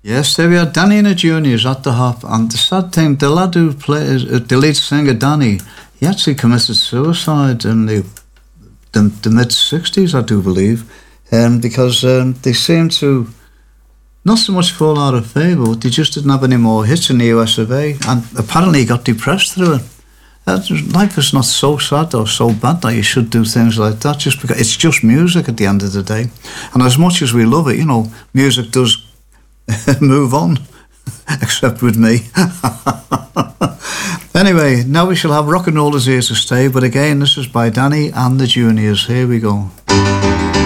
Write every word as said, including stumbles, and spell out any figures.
Yes, there we are, Danny and the Juniors at the harp. And the sad thing, the lad who plays, uh, the lead singer, Danny, he actually committed suicide in the the, the mid-sixties, I do believe, um, because um, they seemed to not so much fall out of favour, but they just didn't have any more hits in the U S of A, and apparently he got depressed through it. That, life is not so sad or so bad that you should do things like that, just because it's just music at the end of the day. And as much as we love it, you know, music does move on, except with me. Anyway, now we shall have Rock and Roll Is Here to Stay, but again, this is by Danny and the Juniors. Here we go.